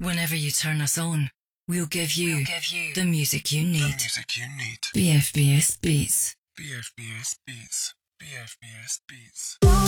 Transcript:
Whenever you turn us on, we'll give you the music you need. The music you need. BFBS Beats. BFBS Beats. BFBS Beats.